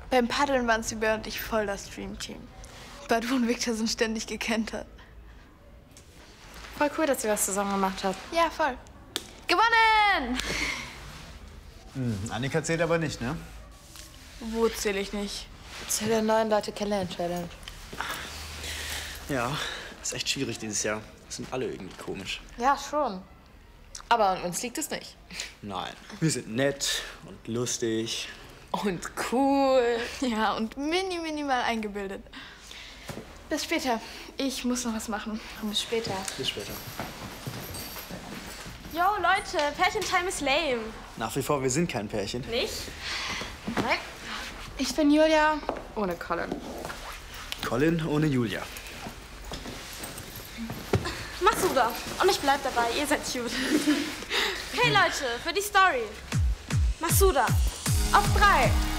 Beim Paddeln waren Sibel und ich voll das Dreamteam. Badu und Victor sind ständig gekentert. Voll cool, dass ihr was zusammen gemacht habt. Ja, voll. Gewonnen! Annika zählt aber nicht, ne? Wo zähle ich nicht? Zu der neuen Leute kennenlernen Challenge. Ja, ist echt schwierig dieses Jahr. Sind alle irgendwie komisch. Ja, schon. Aber an uns liegt es nicht. Nein, wir sind nett und lustig. Und cool. Ja, und minimal eingebildet. Bis später. Ich muss noch was machen. Bis später. Bis später. Yo, Leute, Pärchentime ist lame. Nach wie vor, wir sind kein Pärchen. Nicht? Nein. Ich bin Julia. Ohne Colin. Colin ohne Julia. Masuda. Und ich bleib dabei, ihr seid cute. Okay, Leute, für die Story. Masuda. Auf 3.